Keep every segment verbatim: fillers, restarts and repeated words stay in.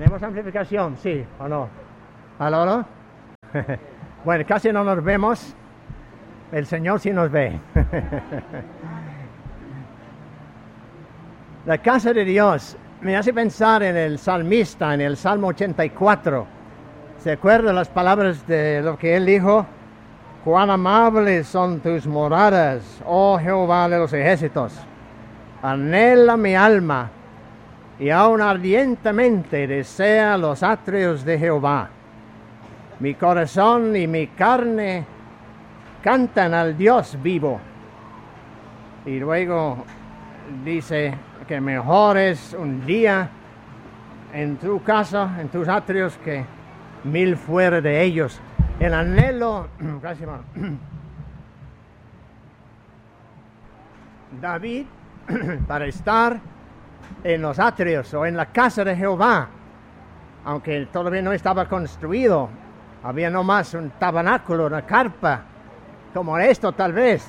¿Tenemos amplificación? ¿Sí o no? ¿Aló, no? Bueno, casi no nos vemos. El Señor sí nos ve. La casa de Dios me hace pensar en el salmista, en el Salmo ochenta y cuatro. ¿Se acuerdan las palabras de lo que él dijo? Cuán amables son tus moradas, oh Jehová de los ejércitos. Anhela mi alma, y aún ardientemente desea los atrios de Jehová. Mi corazón y mi carne cantan al Dios vivo. Y luego dice que mejor es un día en tu casa, en tus atrios, que mil fuera de ellos. El anhelo, gracias, David, para estar en los atrios o en la casa de Jehová, aunque todavía no estaba construido, había nomás un tabernáculo, una carpa, como esto tal vez,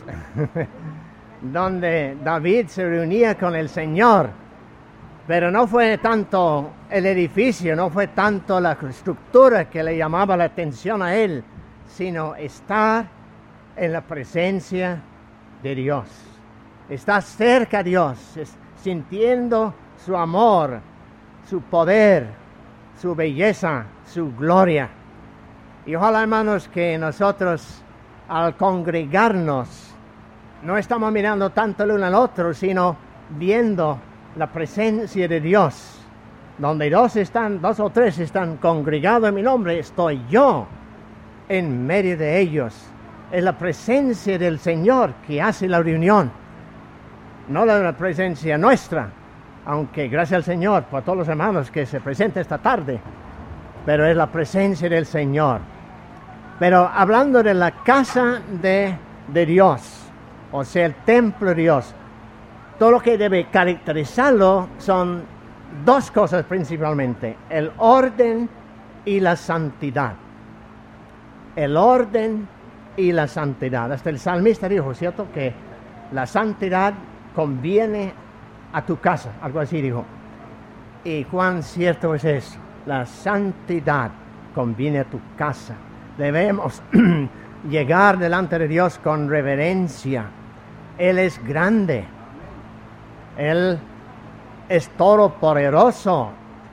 donde David se reunía con el Señor. Pero no fue tanto el edificio, no fue tanto la estructura que le llamaba la atención a él, sino estar en la presencia de Dios. Estar cerca a Dios, es, sintiendo su amor, su poder, su belleza, su gloria. Y ojalá, hermanos, que nosotros al congregarnos no estamos mirando tanto el uno al otro, sino viendo la presencia de Dios. Donde dos están, dos o tres están congregados en mi nombre, estoy yo en medio de ellos. Es la presencia del Señor que hace la reunión, no la presencia nuestra, aunque gracias al Señor por todos los hermanos que se presentan esta tarde, pero es la presencia del Señor. Pero hablando de la casa de, de Dios, o sea, el templo de Dios, todo lo que debe caracterizarlo son dos cosas principalmente: el orden y la santidad. El orden y la santidad. Hasta el salmista dijo, ¿cierto?, que la santidad conviene a tu casa, algo así dijo. Y cuán cierto es eso. La santidad conviene a tu casa. Debemos llegar delante de Dios con reverencia. Él es grande. Él es todopoderoso.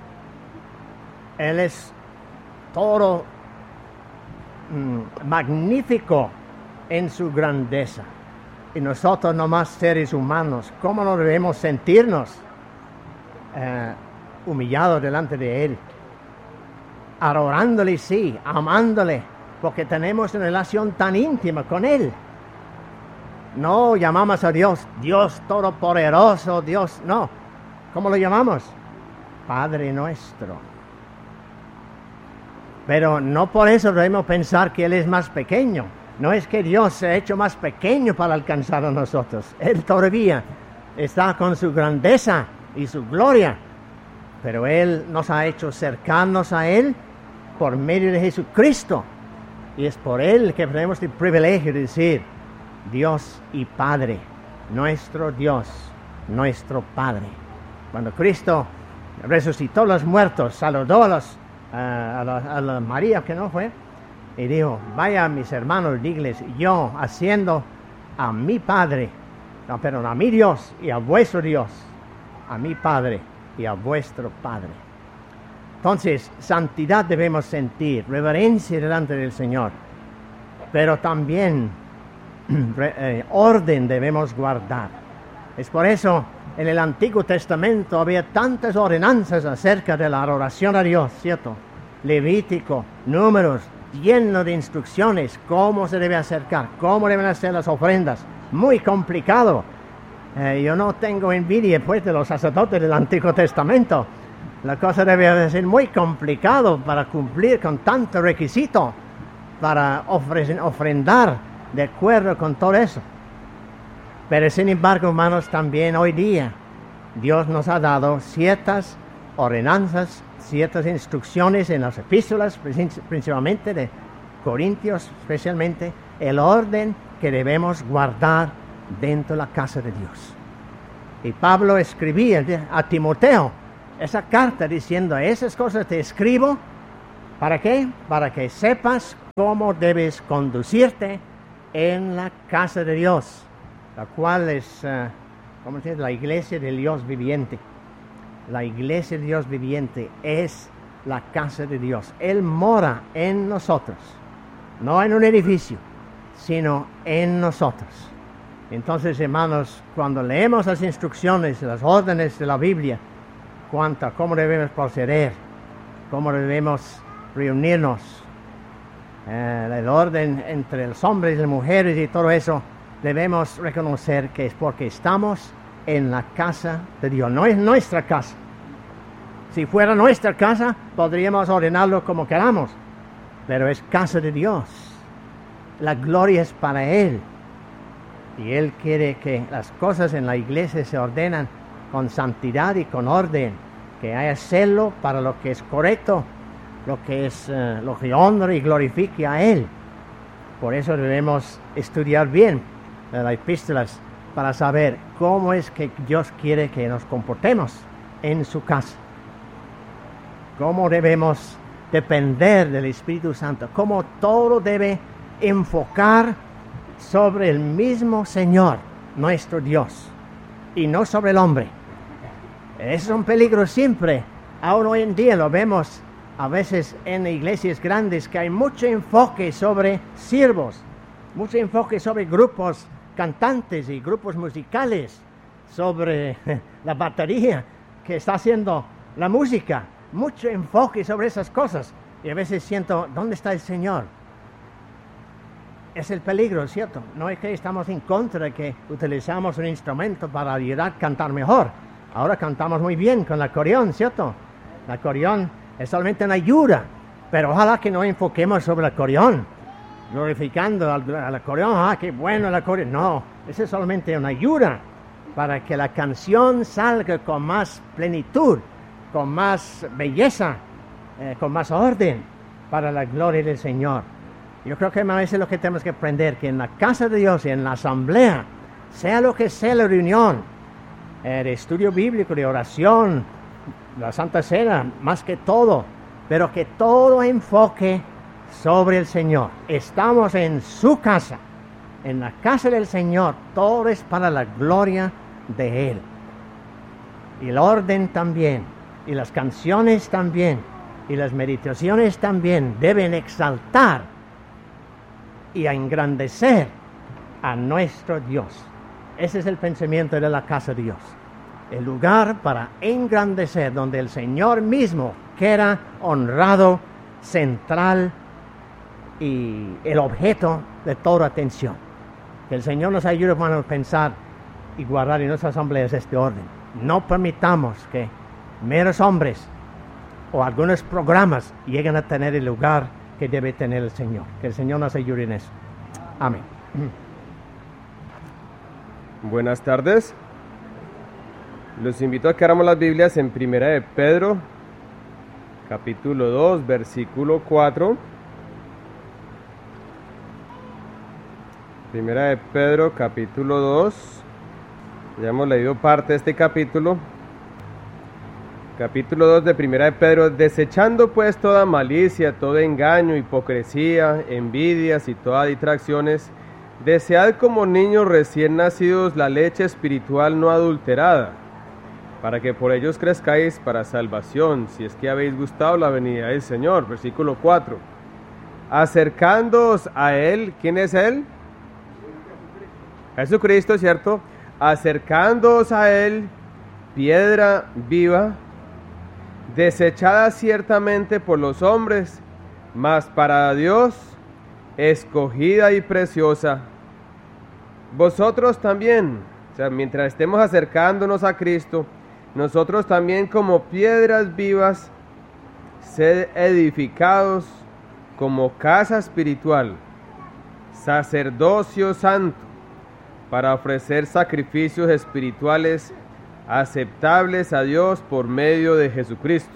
Él es todo mm, magnífico en su grandeza. Y nosotros, nomás seres humanos, ¿cómo no debemos sentirnos eh, humillados delante de Él? Adorándole, sí, amándole, porque tenemos una relación tan íntima con Él. No llamamos a Dios, Dios todopoderoso, Dios, no. ¿Cómo lo llamamos? Padre nuestro. Pero no por eso debemos pensar que Él es más pequeño. No es que Dios se ha hecho más pequeño para alcanzar a nosotros. Él todavía está con su grandeza y su gloria. Pero Él nos ha hecho cercanos a Él por medio de Jesucristo. Y es por Él que tenemos el privilegio de decir Dios y Padre, nuestro Dios, nuestro Padre. Cuando Cristo resucitó a los muertos, saludó a, los, uh, a, la, a la María, que no fue, y dijo, vaya mis hermanos, digles, yo haciendo a mi Padre, no, perdón, a mi Dios y a vuestro Dios, a mi Padre y a vuestro Padre. Entonces, santidad debemos sentir, reverencia delante del Señor, pero también re, eh, orden debemos guardar. Es por eso en el Antiguo Testamento había tantas ordenanzas acerca de la adoración a Dios, ¿cierto? Levítico, Números, lleno de instrucciones, cómo se debe acercar, cómo deben hacer las ofrendas. Muy complicado. Eh, yo no tengo envidia pues de los sacerdotes del Antiguo Testamento. La cosa debe ser muy complicado para cumplir con tanto requisito, para ofre- ofrendar de acuerdo con todo eso. Pero sin embargo, hermanos, también hoy día Dios nos ha dado ciertas ordenanzas, ciertas instrucciones en las epístolas, principalmente de Corintios, especialmente, el orden que debemos guardar dentro de la casa de Dios. Y Pablo escribía a Timoteo esa carta diciendo, esas cosas te escribo, ¿para qué? Para que sepas cómo debes conducirte en la casa de Dios, la cual es, uh, ¿cómo se dice? La iglesia del Dios viviente. La iglesia del Dios viviente es la casa de Dios. Él mora en nosotros, no en un edificio, sino en nosotros. Entonces, hermanos, cuando leemos las instrucciones, las órdenes de la Biblia, cuanto a cómo debemos proceder, cómo debemos reunirnos, eh, el orden entre los hombres y las mujeres y todo eso, debemos reconocer que es porque estamos en la casa de Dios. No es nuestra casa. Si fuera nuestra casa, podríamos ordenarlo como queramos, pero es casa de Dios. La gloria es para Él. Y Él quiere que las cosas en la iglesia se ordenan con santidad y con orden, que haya celo para lo que es correcto, lo que es uh, lo que honra y glorifique a Él. Por eso debemos estudiar bien las epístolas para saber cómo es que Dios quiere que nos comportemos en su casa. Cómo debemos depender del Espíritu Santo, cómo todo debe enfocar sobre el mismo Señor, nuestro Dios, y no sobre el hombre. Es un peligro siempre. Aún hoy en día lo vemos a veces en iglesias grandes, que hay mucho enfoque sobre siervos, mucho enfoque sobre grupos cantantes y grupos musicales, sobre la batería que está haciendo la música, mucho enfoque sobre esas cosas. Y a veces siento, ¿dónde está el Señor? Es el peligro, ¿cierto? No es que estamos en contra de que utilizamos un instrumento para ayudar a cantar mejor. Ahora cantamos muy bien con el acordeón, ¿cierto? El acordeón es solamente una ayuda, pero ojalá que no enfoquemos sobre el acordeón, glorificando al, al acordeón. ¡Ah, qué bueno el acordeón! No, eso es solamente una ayuda para que la canción salga con más plenitud, con más belleza, eh, con más orden, para la gloria del Señor. Yo creo que a veces lo que tenemos que aprender, que en la casa de Dios y en la asamblea, sea lo que sea la reunión, eh, de estudio bíblico, de oración, la Santa Cena, más que todo, pero que todo enfoque sobre el Señor. Estamos en su casa, en la casa del Señor, todo es para la gloria de Él. Y el orden también, y las canciones también, y las meditaciones también deben exaltar y a engrandecer a nuestro Dios. Ese es el pensamiento de la casa de Dios. El lugar para engrandecer, donde el Señor mismo queda honrado, central y el objeto de toda atención. Que el Señor nos ayude a pensar y guardar en nuestras asambleas este orden. No permitamos que meros hombres o algunos programas lleguen a tener el lugar que debe tener el Señor. Que el Señor nos ayude en eso. Amén. Buenas tardes. Los invito a que abramos las Biblias en Primera de Pedro, capítulo dos, versículo cuatro. Primera de Pedro, capítulo dos. Ya hemos leído parte de este capítulo. Capítulo dos de Primera de Pedro. Desechando pues toda malicia, todo engaño, hipocresía, envidias y todas distracciones, desead como niños recién nacidos la leche espiritual no adulterada, para que por ellos crezcáis para salvación, si es que habéis gustado la venida del Señor. Versículo cuatro. Acercándoos a Él. ¿Quién es Él? Jesucristo, ¿cierto? Acercándoos a Él, piedra viva, desechada ciertamente por los hombres, mas para Dios escogida y preciosa. Vosotros también, o sea, mientras estemos acercándonos a Cristo, nosotros también como piedras vivas, sed edificados como casa espiritual, sacerdocio santo, para ofrecer sacrificios espirituales aceptables a Dios por medio de Jesucristo.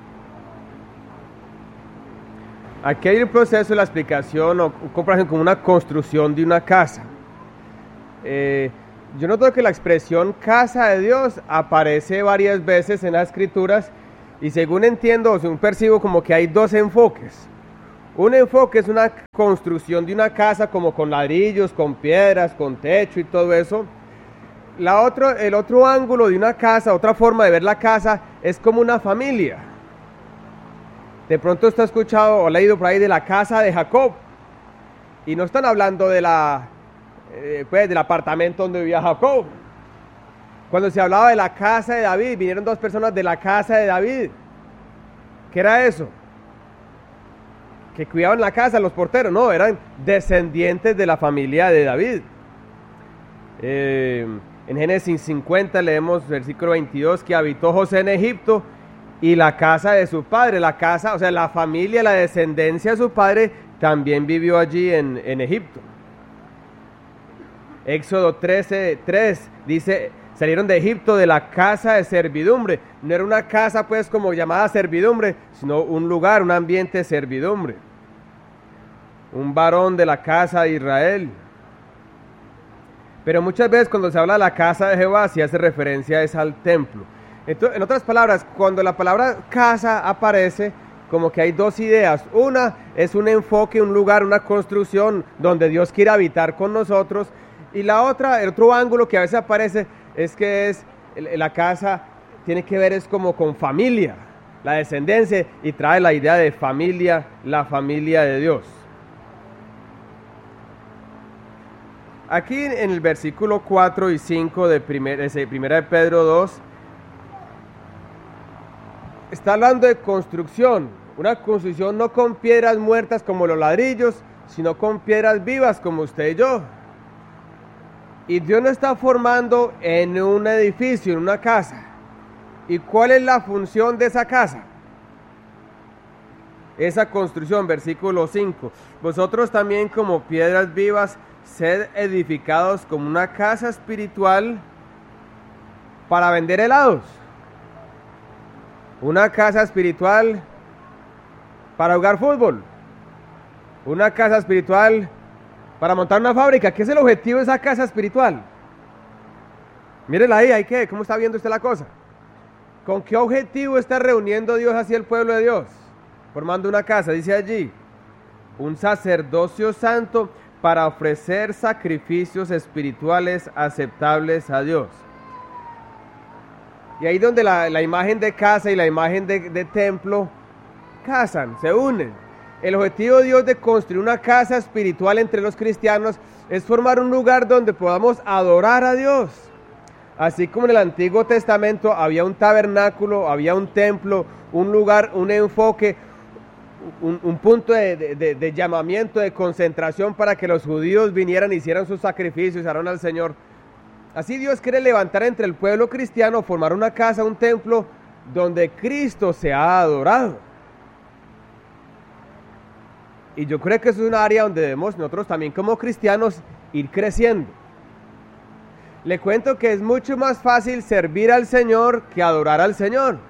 Aquí hay el proceso de la explicación o comparación con una construcción de una casa. Eh, yo noto que la expresión casa de Dios aparece varias veces en las escrituras y según entiendo, o según percibo, como que hay dos enfoques. Un enfoque es una construcción de una casa como con ladrillos, con piedras, con techo y todo eso. La otro, el otro ángulo de una casa, otra forma de ver la casa, es como una familia. De pronto usted ha escuchado o leído por ahí de la casa de Jacob. Y no están hablando de la, eh, pues, del apartamento donde vivía Jacob. Cuando se hablaba de la casa de David, vinieron dos personas de la casa de David. ¿Qué era eso? Que cuidaban la casa, los porteros. No, eran descendientes de la familia de David. Eh, en Génesis cincuenta leemos versículo veintidós que habitó José en Egipto y la casa de su padre, la casa, o sea, la familia, la descendencia de su padre también vivió allí en, en Egipto. Éxodo trece, tres dice, salieron de Egipto de la casa de servidumbre. No era una casa pues como llamada servidumbre, sino un lugar, un ambiente de servidumbre. Un varón de la casa de Israel. Pero muchas veces cuando se habla de la casa de Jehová, se hace referencia es al templo. Entonces, en otras palabras, cuando la palabra casa aparece, como que hay dos ideas. Una es un enfoque, un lugar, una construcción donde Dios quiere habitar con nosotros. Y la otra, el otro ángulo que a veces aparece es que es la casa tiene que ver es como con familia, la descendencia, y trae la idea de familia, la familia de Dios. Aquí en el versículo cuatro y cinco de primera de Pedro dos, está hablando de construcción, una construcción no con piedras muertas como los ladrillos, sino con piedras vivas como usted y yo. Y Dios nos está formando en un edificio, en una casa. ¿Y cuál es la función de esa casa? Esa construcción, versículo cinco. Vosotros también como piedras vivas, sed edificados como una casa espiritual para vender helados. Una casa espiritual para jugar fútbol. Una casa espiritual para montar una fábrica. ¿Qué es el objetivo de esa casa espiritual? Mírenla ahí, ahí que, ¿cómo está viendo usted la cosa? ¿Con qué objetivo está reuniendo Dios hacia el pueblo de Dios? Formando una casa, dice allí, un sacerdocio santo para ofrecer sacrificios espirituales aceptables a Dios. Y ahí donde la, la imagen de casa y la imagen de, de templo casan, se unen. El objetivo de Dios de construir una casa espiritual entre los cristianos es formar un lugar donde podamos adorar a Dios. Así como en el Antiguo Testamento había un tabernáculo, había un templo, un lugar, un enfoque, un, un punto de, de, de llamamiento, de concentración para que los judíos vinieran y hicieran sus sacrificios, adoraran al Señor. Así Dios quiere levantar entre el pueblo cristiano, formar una casa, un templo, donde Cristo se ha adorado. Y yo creo que eso es un área donde debemos nosotros también como cristianos ir creciendo. Le cuento que es mucho más fácil servir al Señor que adorar al Señor.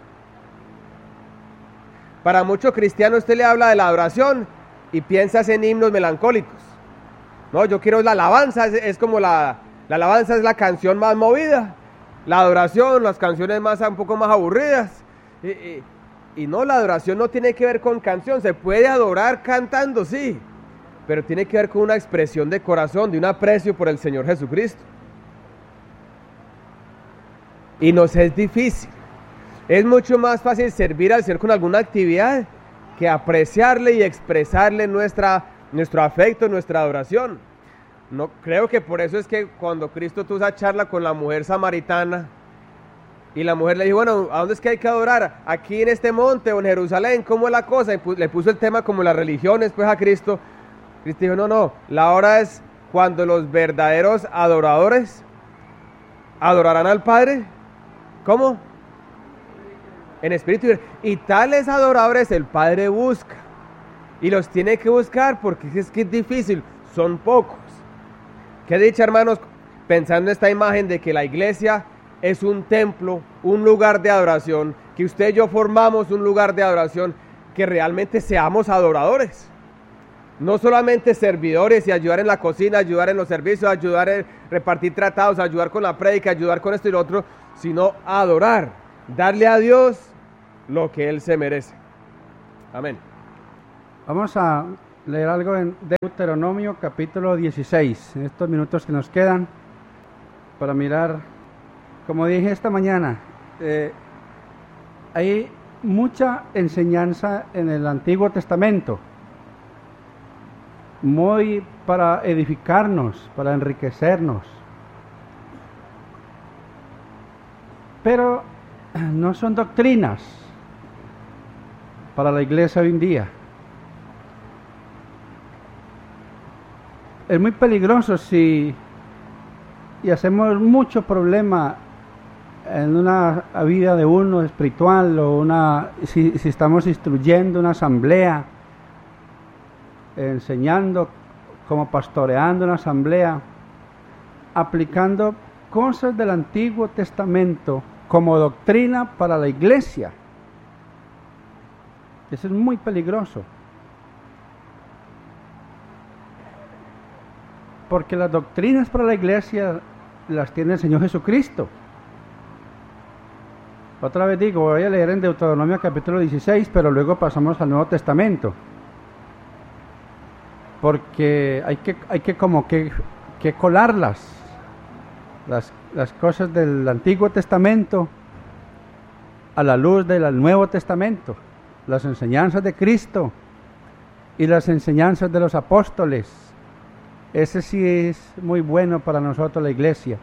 Para muchos cristianos usted le habla de la adoración y piensas en himnos melancólicos. No, yo quiero la alabanza, es, es como la, la alabanza es la canción más movida. La adoración, las canciones más un poco más aburridas. Y, y, y no, la adoración no tiene que ver con canción, se puede adorar cantando, sí, pero tiene que ver con una expresión de corazón, de un aprecio por el Señor Jesucristo. Y nos es difícil. Es mucho más fácil servir al Señor con alguna actividad que apreciarle y expresarle nuestra, nuestro afecto, nuestra adoración. No, creo que por eso es que cuando Cristo tuvo esa charla con la mujer samaritana y la mujer le dijo, bueno, ¿a dónde es que hay que adorar? ¿Aquí en este monte o en Jerusalén? ¿Cómo es la cosa? Y le puso el tema como las religiones pues a Cristo. Cristo dijo, no, no, la hora es cuando los verdaderos adoradores adorarán al Padre. ¿Cómo? En espíritu. Y tales adoradores el Padre busca. Y los tiene que buscar porque es que es difícil. Son pocos. Qué dicha, hermanos, pensando en esta imagen de que la iglesia es un templo, un lugar de adoración. Que usted y yo formamos un lugar de adoración. Que realmente seamos adoradores. No solamente servidores y ayudar en la cocina, ayudar en los servicios, ayudar en repartir tratados, ayudar con la prédica, ayudar con esto y lo otro, sino adorar, darle a Dios lo que Él se merece. Amén. Vamos a leer algo en Deuteronomio capítulo dieciséis, en estos minutos que nos quedan, para mirar, como dije esta mañana, eh, hay mucha enseñanza en el Antiguo Testamento, muy para edificarnos, para enriquecernos, pero no son doctrinas para la iglesia hoy en día. Es muy peligroso si y hacemos mucho problema en una vida de uno espiritual, o una si, si estamos instruyendo una asamblea, enseñando, como pastoreando una asamblea, aplicando cosas del Antiguo Testamento como doctrina para la iglesia. Eso es muy peligroso, porque las doctrinas para la iglesia las tiene el Señor Jesucristo. Otra vez digo, voy a leer en Deuteronomio capítulo dieciséis, pero luego pasamos al Nuevo Testamento, porque hay que, hay que como que, que colarlas, las, las cosas del Antiguo Testamento a la luz del Nuevo Testamento, las enseñanzas de Cristo y las enseñanzas de los apóstoles. Ese sí es muy bueno para nosotros, la iglesia.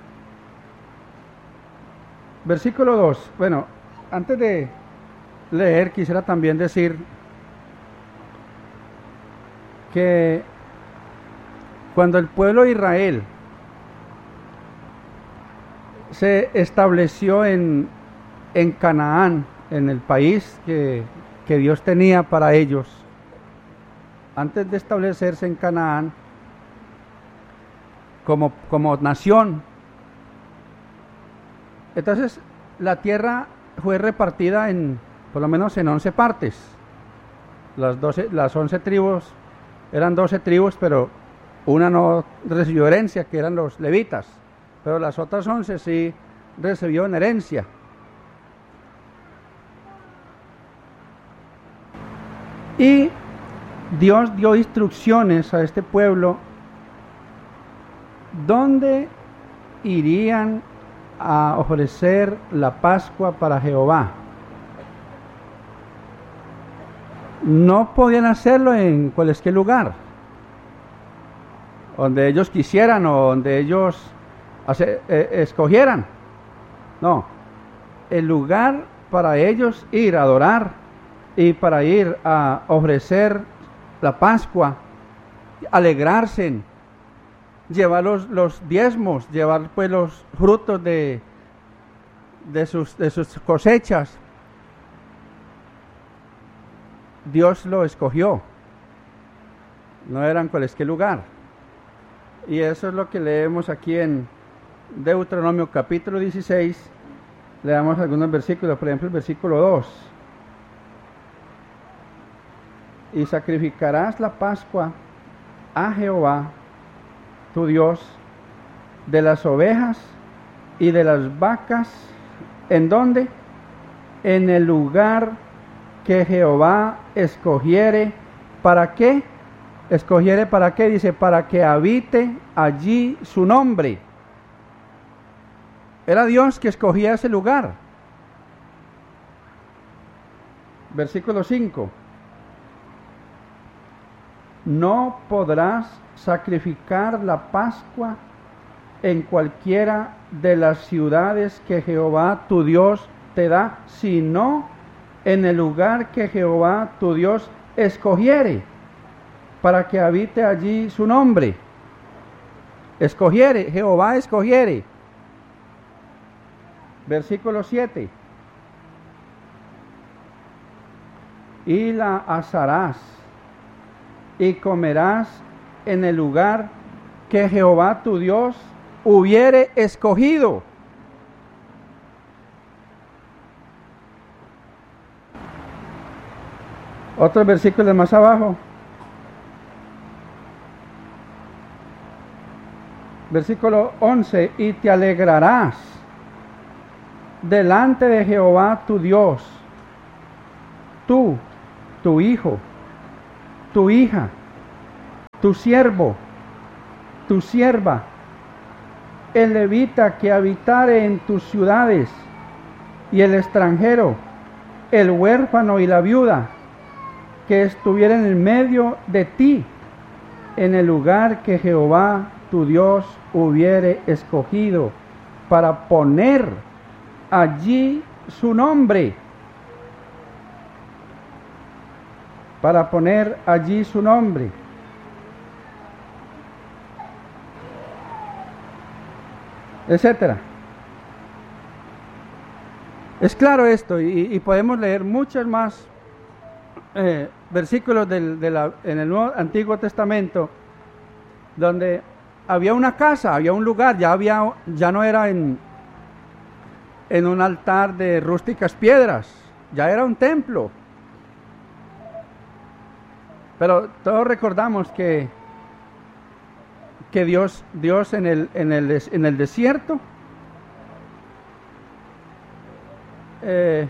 Versículo dos. Bueno, antes de leer, quisiera también decir que cuando el pueblo de Israel se estableció en, en Canaán, en el país que, que Dios tenía para ellos, antes de establecerse en Canaán como, como nación, entonces la tierra fue repartida en, por lo menos en once partes. Las doce, las once tribus, eran doce tribus, pero una no recibió herencia, que eran los levitas, pero las otras once sí recibieron herencia. Y Dios dio instrucciones a este pueblo dónde irían a ofrecer la Pascua para Jehová. No podían hacerlo en cualquier lugar, donde ellos quisieran o donde ellos hace, eh, escogieran. No, el lugar para ellos ir a adorar y para ir a ofrecer la Pascua, alegrarse, llevar los, los diezmos, llevar pues los frutos de, de, sus, de sus cosechas. Dios lo escogió, no era en cualquier lugar. Y eso es lo que leemos aquí en Deuteronomio capítulo dieciséis. Leamos algunos versículos, por ejemplo el versículo dos. Y sacrificarás la Pascua a Jehová tu Dios de las ovejas y de las vacas. ¿En dónde? En el lugar que Jehová escogiere. ¿Para qué? Escogiere para qué, dice, para que habite allí su nombre. Era Dios que escogía ese lugar. Versículo cinco. No podrás sacrificar la Pascua en cualquiera de las ciudades que Jehová tu Dios te da, sino en el lugar que Jehová tu Dios escogiere, para que habite allí su nombre. Escogiere, Jehová escogiere. Versículo siete. Y la asarás y comerás en el lugar que Jehová tu Dios hubiere escogido. Otro versículo más abajo. versículo once, y te alegrarás delante de Jehová tu Dios, tú, tu hijo, tu hija, tu siervo, tu sierva, el levita que habitare en tus ciudades, y el extranjero, el huérfano y la viuda, que estuviera en el medio de ti, en el lugar que Jehová tu Dios hubiere escogido, para poner allí su nombre, para poner allí su nombre. Etcétera. Es claro esto, y, y podemos leer muchos más eh, versículos del, de la, en el Nuevo Antiguo Testamento, donde había una casa, había un lugar, ya había, ya no era en, en un altar de rústicas piedras, ya era un templo. Pero todos recordamos que, que Dios, Dios en el, en el, en el desierto eh,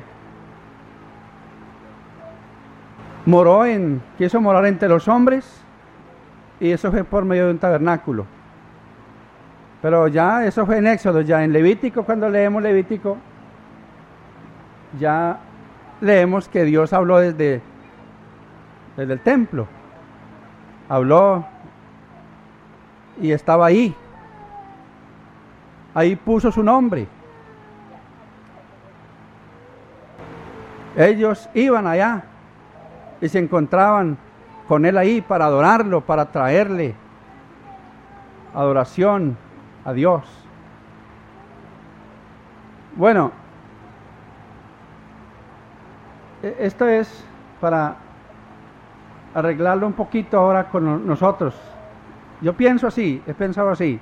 moró en, quiso morar entre los hombres, y eso fue por medio de un tabernáculo. Pero ya eso fue en Éxodo, ya en Levítico, cuando leemos Levítico, ya leemos que Dios habló desde, desde el templo. Habló y estaba ahí. Ahí puso su nombre. Ellos iban allá y se encontraban con él ahí para adorarlo, para traerle adoración a Dios. Bueno, esto es para arreglarlo un poquito ahora con nosotros. Yo pienso así, he pensado así.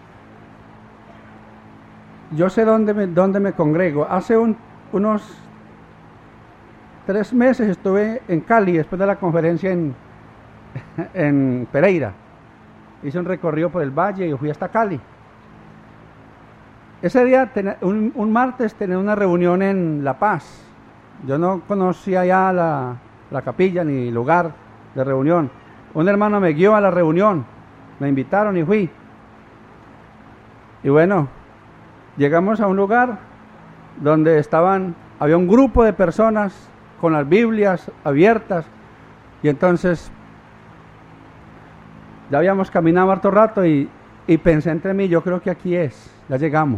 Yo sé dónde me, dónde me congrego. Hace un, unos tres meses estuve en Cali después de la conferencia en, en Pereira. Hice un recorrido por el valle y fui hasta Cali. Ese día, un, un martes, tenía una reunión en La Paz. Yo no conocía ya la, la capilla ni lugar de reunión. Un hermano me guió a la reunión, me invitaron y fui. Y bueno, llegamos a un lugar donde estaban, había un grupo de personas con las Biblias abiertas, y entonces ya habíamos caminado harto rato y, y pensé entre mí, yo creo que aquí es, ya llegamos.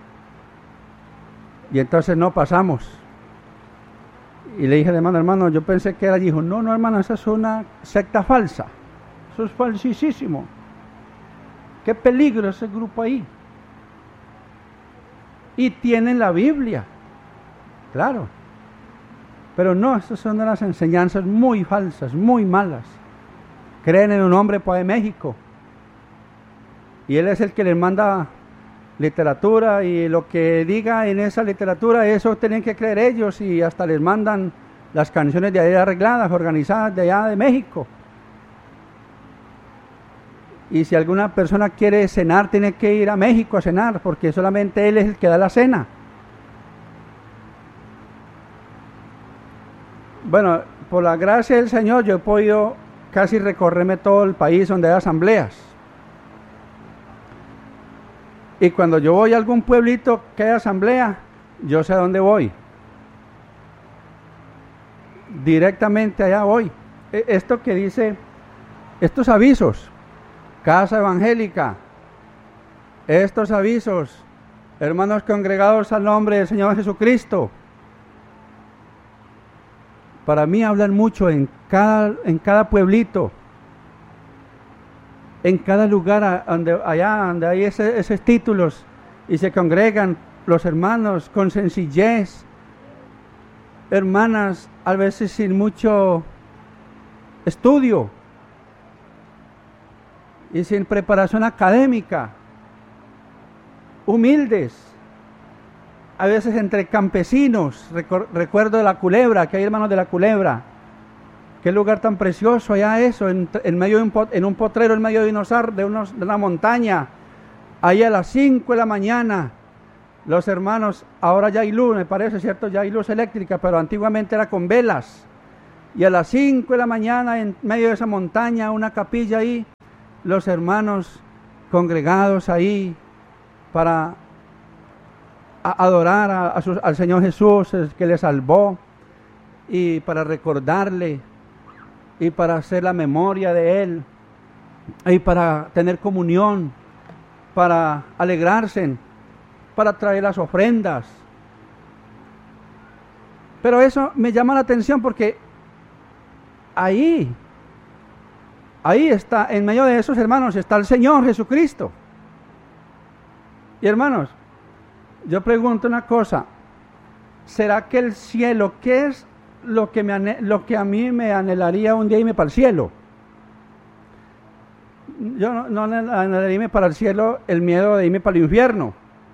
Y entonces no pasamos. Y le dije, hermano, hermano, yo pensé que era, y dijo, no, no, hermano, esa es una secta falsa, eso es falsísimo. Qué peligro ese grupo ahí. Y tienen la Biblia, claro, pero no, estas son de las enseñanzas muy falsas, muy malas. Creen en un hombre de México, y él es el que les manda literatura, y lo que diga en esa literatura, eso tienen que creer ellos, y hasta les mandan las canciones de allá arregladas, organizadas de allá de México. Y si alguna persona quiere cenar, tiene que ir a México a cenar, porque solamente él es el que da la cena. Bueno, por la gracia del Señor, yo he podido casi recorrerme todo el país donde hay asambleas. Y cuando yo voy a algún pueblito que hay asamblea, yo sé a dónde voy. Directamente allá voy. Esto que dice, estos avisos, Casa Evangélica, estos avisos, hermanos congregados al nombre del Señor Jesucristo, para mí hablan mucho en cada, en cada pueblito, en cada lugar donde, allá donde hay ese, esos títulos, y se congregan los hermanos con sencillez, hermanas a veces sin mucho estudio y sin preparación académica, humildes, a veces entre campesinos. Recuerdo de la Culebra, que hay hermanos de la Culebra. Qué lugar tan precioso allá eso, en, en medio de un, pot, en un potrero, en medio de, unos, de, unos, de una montaña, Ahí a las cinco de la mañana, los hermanos, ahora ya hay luz, me parece, ¿cierto? Ya hay luz eléctrica, pero antiguamente era con velas. Y a las cinco de la mañana, en medio de esa montaña, una capilla ahí, los hermanos congregados ahí para a adorar a, a su, al Señor Jesús, el que les salvó, y para recordarle, y para hacer la memoria de Él, y para tener comunión, para alegrarse, para traer las ofrendas. Pero eso me llama la atención porque ahí, ahí está, en medio de esos hermanos está el Señor Jesucristo. Y hermanos, yo pregunto una cosa, ¿será que el cielo, qué es lo que, me, lo que a mí me anhelaría un día irme para el cielo? Yo no, no anhelaría irme para el cielo el miedo de irme para el infierno,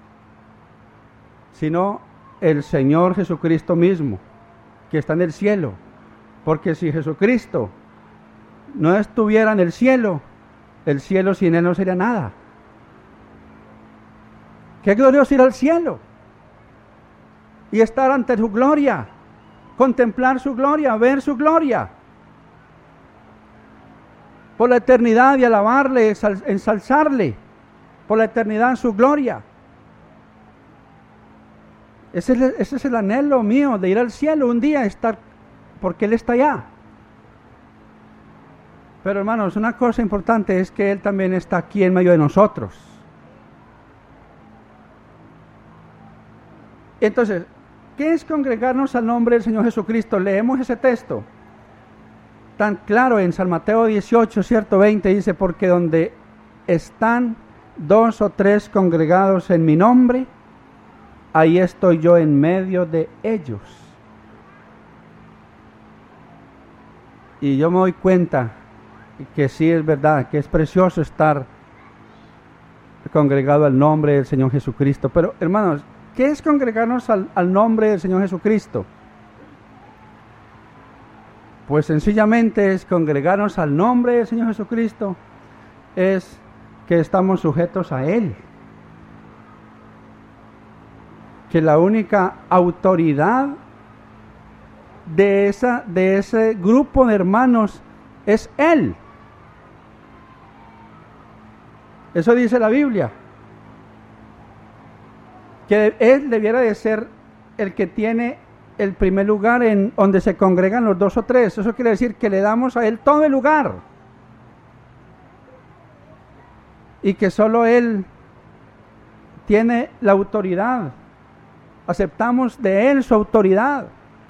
sino el Señor Jesucristo mismo, que está en el cielo. Porque si Jesucristo no estuviera en el cielo, el cielo sin Él no sería nada. Qué glorioso ir al cielo y estar ante su gloria, contemplar su gloria, ver su gloria por la eternidad y alabarle, ensalzarle por la eternidad en su gloria. Ese es, el, ese es el anhelo mío, de ir al cielo un día, estar, porque Él está allá. Pero hermanos, una cosa importante es que Él también está aquí en medio de nosotros. Entonces, ¿qué es congregarnos al nombre del Señor Jesucristo? Leemos ese texto tan claro en San Mateo dieciocho, cierto, veinte, dice, porque donde están dos o tres congregados en mi nombre, ahí estoy yo en medio de ellos. Y yo me doy cuenta que sí es verdad, que es precioso estar congregado al nombre del Señor Jesucristo. Pero hermanos, ¿qué es congregarnos al, al nombre del Señor Jesucristo? Pues sencillamente es congregarnos al nombre del Señor Jesucristo, es que estamos sujetos a Él. Que la única autoridad de, esa, de ese grupo de hermanos es Él. Eso dice la Biblia. Que Él debiera de ser el que tiene el primer lugar en donde se congregan los dos o tres. Eso quiere decir que le damos a Él todo el lugar. Y que solo Él tiene la autoridad. Aceptamos de Él su autoridad.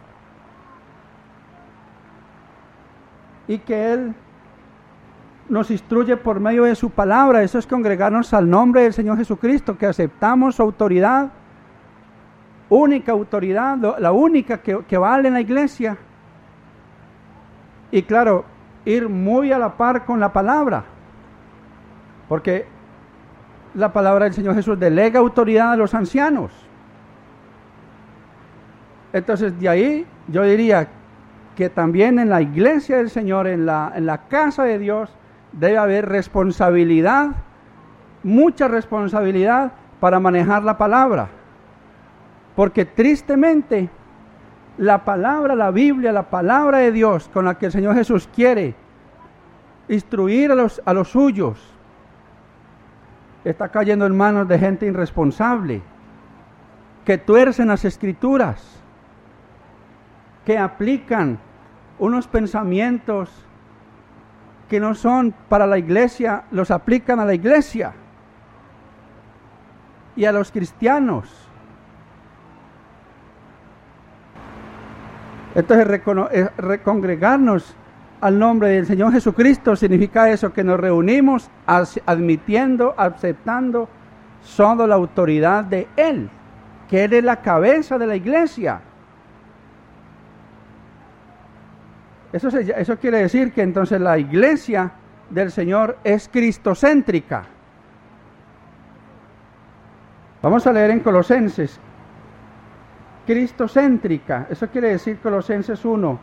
Y que Él nos instruye por medio de su palabra. Eso es congregarnos al nombre del Señor Jesucristo, que aceptamos su autoridad, única autoridad, la única que, que vale en la iglesia. Y claro, ir muy a la par con la palabra, porque la palabra del Señor Jesús delega autoridad a los ancianos. Entonces de ahí yo diría que también en la iglesia del Señor, en la, en la casa de Dios, debe haber responsabilidad, mucha responsabilidad para manejar la palabra. Porque tristemente la palabra, la Biblia, la palabra de Dios con la que el Señor Jesús quiere instruir a los, a los suyos, está cayendo en manos de gente irresponsable, que tuercen las escrituras, que aplican unos pensamientos que no son para la iglesia, los aplican a la iglesia y a los cristianos. Entonces, recongregarnos al nombre del Señor Jesucristo significa eso, que nos reunimos admitiendo, aceptando solo la autoridad de Él, que Él es la cabeza de la iglesia. Eso, se, eso quiere decir que entonces la iglesia del Señor es cristocéntrica. Vamos a leer en Colosenses. Cristocéntrica, eso quiere decir Colosenses uno.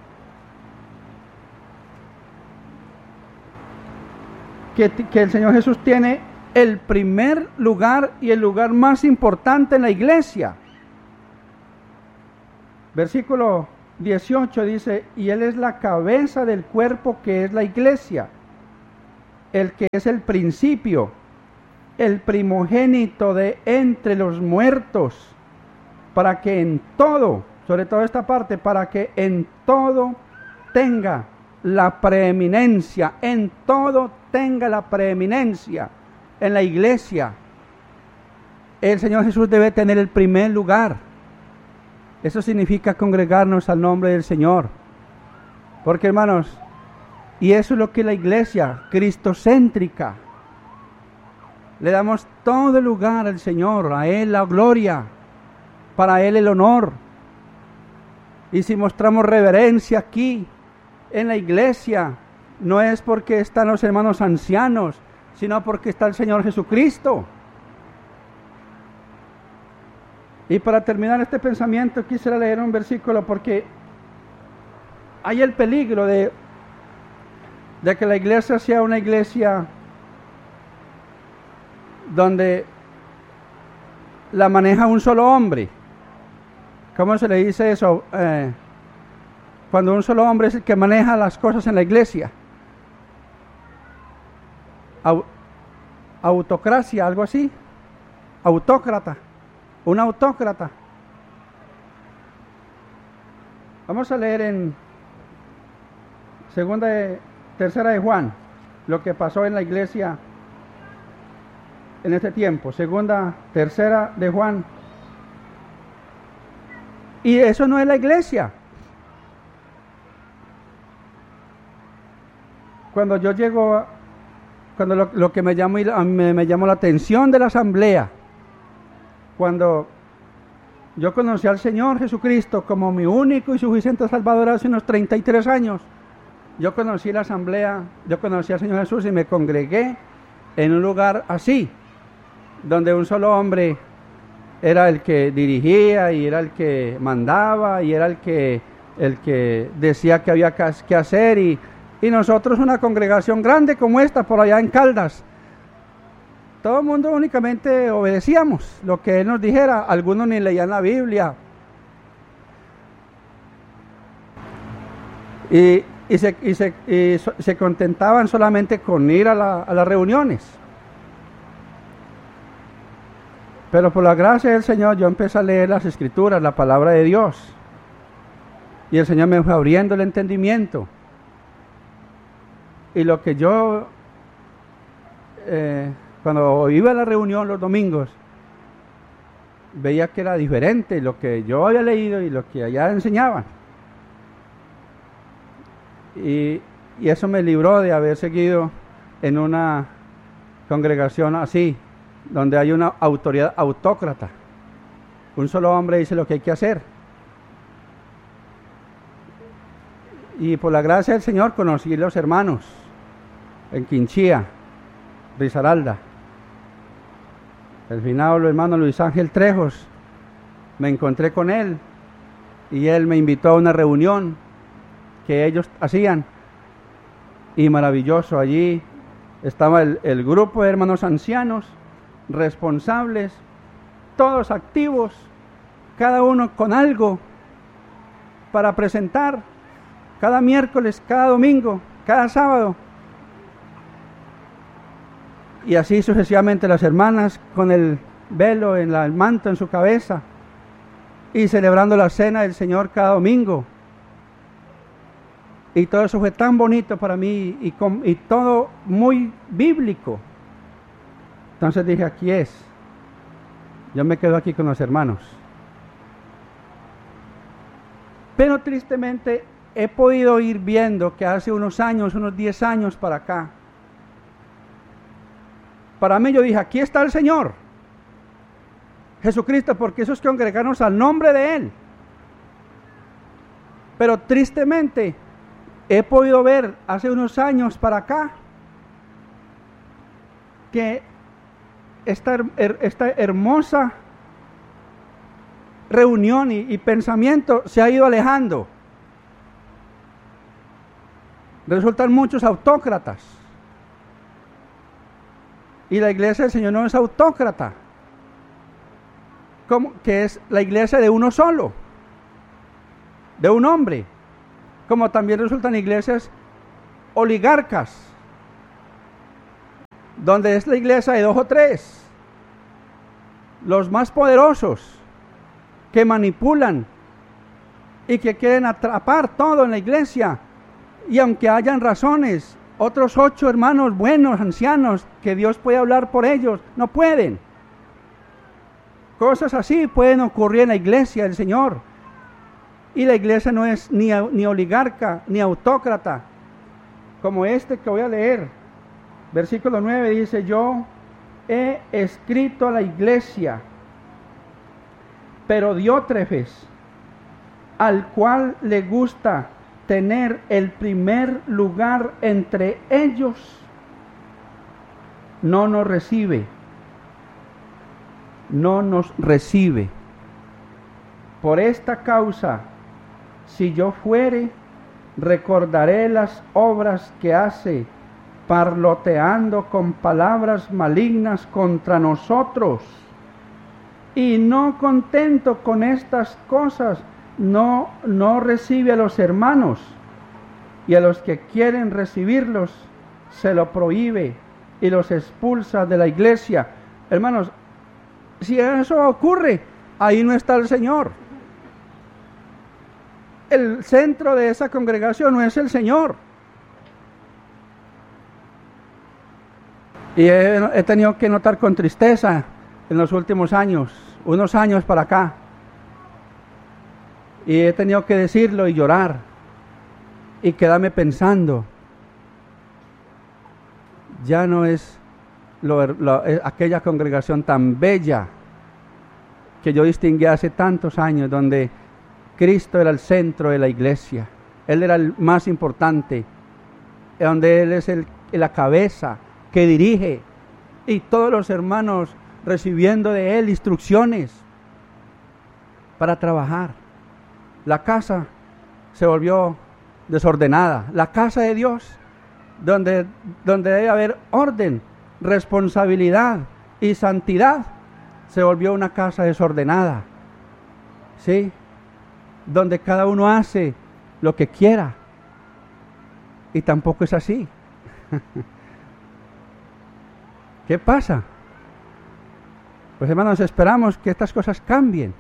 Que, que el Señor Jesús tiene el primer lugar y el lugar más importante en la iglesia. Versículo dieciocho dice, y Él es la cabeza del cuerpo que es la iglesia, el que es el principio, el primogénito de entre los muertos, para que en todo, sobre todo esta parte, para que en todo tenga la preeminencia, en todo tenga la preeminencia. En la iglesia, el Señor Jesús debe tener el primer lugar. Eso significa congregarnos al nombre del Señor. Porque, hermanos, y eso es lo que es la iglesia, cristocéntrica. Le damos todo el lugar al Señor, a Él la gloria, para Él el honor. Y si mostramos reverencia aquí, en la iglesia, no es porque están los hermanos ancianos, sino porque está el Señor Jesucristo. Y para terminar este pensamiento quisiera leer un versículo, porque hay el peligro de, de que la iglesia sea una iglesia donde la maneja un solo hombre. ¿Cómo se le dice eso? Eh, cuando un solo hombre es el que maneja las cosas en la iglesia. Au, autocracia, algo así. Autócrata. Un autócrata. Vamos a leer en segunda de, tercera de Juan, lo que pasó en la iglesia en este tiempo. Segunda, tercera de Juan. Y eso no es la iglesia. Cuando yo llego a Cuando lo, lo que me llamó, me, me llamó la atención de la asamblea, cuando yo conocí al Señor Jesucristo como mi único y suficiente Salvador hace unos treinta y tres años, yo conocí la asamblea, yo conocí al Señor Jesús y me congregué en un lugar así, donde un solo hombre era el que dirigía y era el que mandaba y era el que, el que decía que había que hacer, y Y nosotros, una congregación grande como esta, por allá en Caldas, todo el mundo únicamente obedecíamos lo que Él nos dijera. Algunos ni leían la Biblia. Y, y, se, y, se, y so, se contentaban solamente con ir a, la, a las reuniones. Pero por la gracia del Señor, yo empecé a leer las Escrituras, la palabra de Dios. Y el Señor me fue abriendo el entendimiento. Y lo que yo, eh, cuando iba a la reunión los domingos, veía que era diferente lo que yo había leído y lo que allá enseñaban. Y, y eso me libró de haber seguido en una congregación así, donde hay una autoridad autócrata. Un solo hombre dice lo que hay que hacer. Y por la gracia del Señor conocí los hermanos en Quinchía, Risaralda. El finado hermano Luis Ángel Trejos, me encontré con él y él me invitó a una reunión que ellos hacían, y maravilloso. Allí estaba el, el grupo de hermanos ancianos, responsables, todos activos, cada uno con algo para presentar, cada miércoles, cada domingo, cada sábado. Y así sucesivamente las hermanas con el velo, en la, el manto en su cabeza, y celebrando la cena del Señor cada domingo. Y todo eso fue tan bonito para mí y, con, y todo muy bíblico. Entonces dije, aquí es. Yo me quedo aquí con los hermanos. Pero tristemente he podido ir viendo que hace unos años, unos diez años para acá, para mí yo dije, aquí está el Señor Jesucristo, porque eso es congregarnos al nombre de Él. Pero tristemente he podido ver hace unos años para acá que esta, esta hermosa reunión y, y pensamiento se ha ido alejando. Resultan muchos autócratas. Y la iglesia del Señor no es autócrata, como que es la iglesia de uno solo, de un hombre, como también resultan iglesias oligarcas, donde es la iglesia de dos o tres, los más poderosos, que manipulan y que quieren atrapar todo en la iglesia, y aunque hayan razones, otros ocho hermanos buenos, ancianos, que Dios puede hablar por ellos, no pueden. Cosas así pueden ocurrir en la iglesia del Señor. Y la iglesia no es ni, ni oligarca, ni autócrata, como este que voy a leer. Versículo nueve dice, yo he escrito a la iglesia, pero Diótrefes, al cual le gusta tener el primer lugar entre ellos, no nos recibe, no nos recibe. Por esta causa, si yo fuere, recordaré las obras que hace, parloteando con palabras malignas contra nosotros. Y no contento con estas cosas, no, no recibe a los hermanos, y a los que quieren recibirlos se lo prohíbe y los expulsa de la iglesia. Hermanos, si eso ocurre, ahí no está el Señor. El centro de esa congregación no es el Señor. Y he, he tenido que notar con tristeza en los últimos años, unos años para acá, y he tenido que decirlo y llorar y quedarme pensando, ya no es lo, lo, aquella congregación tan bella que yo distinguí hace tantos años, donde Cristo era el centro de la iglesia, Él era el más importante, donde Él es el, la cabeza que dirige, y todos los hermanos recibiendo de Él instrucciones para trabajar. La casa se volvió desordenada. La casa de Dios, donde, donde debe haber orden, responsabilidad y santidad, se volvió una casa desordenada. ¿Sí? Donde cada uno hace lo que quiera. Y tampoco es así. ¿Qué pasa? Pues hermanos, esperamos que estas cosas cambien.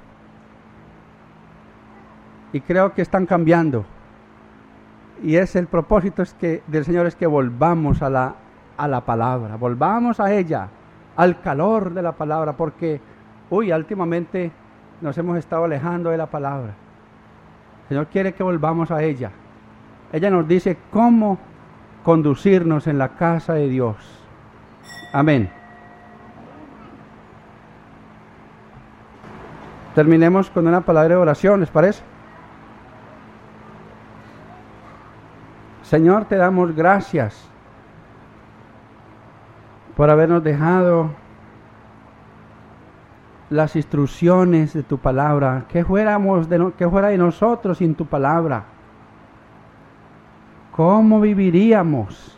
Y creo que están cambiando. Y es el propósito es que, del Señor es que volvamos a la, a la palabra. Volvamos a ella, al calor de la palabra. Porque, uy, últimamente nos hemos estado alejando de la palabra. El Señor quiere que volvamos a ella. Ella nos dice cómo conducirnos en la casa de Dios. Amén. Terminemos con una palabra de oración, ¿les parece? Señor, te damos gracias por habernos dejado las instrucciones de tu palabra. ¿Qué fuéramos de, no, qué fuera de nosotros sin tu palabra? ¿Cómo viviríamos?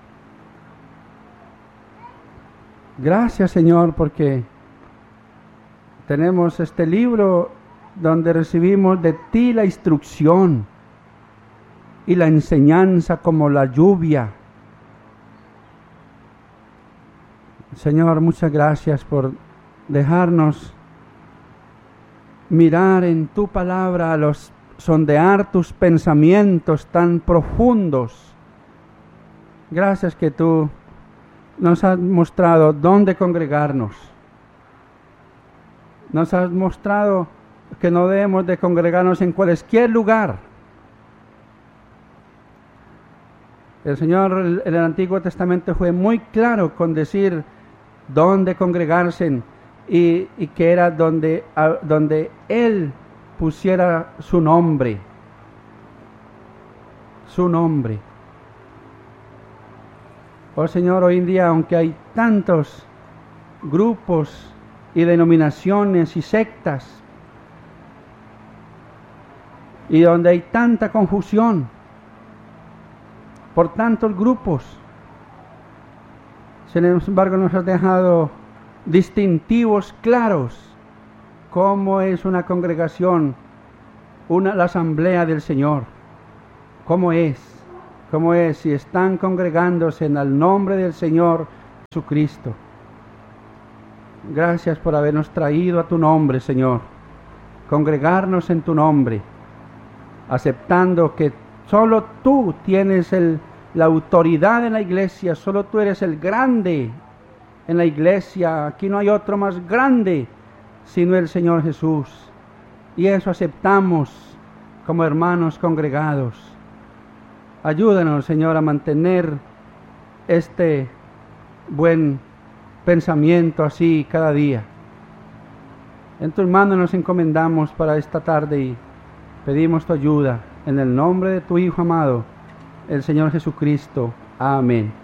Gracias, Señor, porque tenemos este libro donde recibimos de ti la instrucción y la enseñanza como la lluvia. Señor, muchas gracias por dejarnos mirar en tu palabra, los sondear tus pensamientos tan profundos. Gracias que tú nos has mostrado dónde congregarnos. Nos has mostrado que no debemos de congregarnos en cualquier lugar. El Señor en el Antiguo Testamento fue muy claro con decir dónde congregarse y, y que era donde, a, donde Él pusiera su nombre. Su nombre. Oh Señor, hoy en día, aunque hay tantos grupos y denominaciones y sectas, y donde hay tanta confusión por tantos grupos, Sin embargo, nos has dejado distintivos claros, cómo es una congregación, una, la asamblea del Señor, cómo es, cómo es, si están congregándose en el nombre del Señor Jesucristo. Gracias por habernos traído a tu nombre, Señor, congregarnos en tu nombre, aceptando que solo tú tienes el, la autoridad en la iglesia, solo tú eres el grande en la iglesia, aquí no hay otro más grande sino el Señor Jesús, y eso aceptamos como hermanos congregados. Ayúdanos, Señor, a mantener este buen pensamiento así cada día. En tus manos nos encomendamos para esta tarde y pedimos tu ayuda en el nombre de tu Hijo amado, el Señor Jesucristo. Amén.